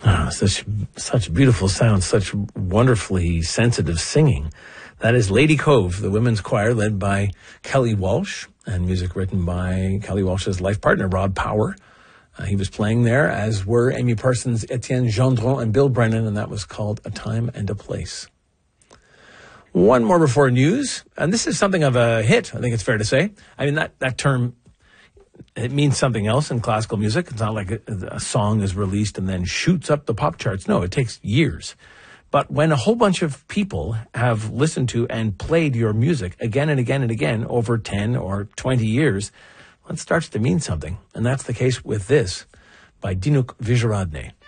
Ah, such beautiful sound, such wonderfully sensitive singing. That is Lady Cove, the women's choir led by Kelly Walsh, and music written by Kelly Walsh's life partner, Rob Power. He was playing there, as were Amy Parsons, Etienne Gendron, and Bill Brennan, and that was called A Time and a Place. One more before news, and this is something of a hit, I think it's fair to say. I mean, that term, it means something else in classical music. It's not like a song is released and then shoots up the pop charts. No, it takes years. But when a whole bunch of people have listened to and played your music again and again and again over 10 or 20 years, well, it starts to mean something. And that's the case with this by Dinuk Vijaradne.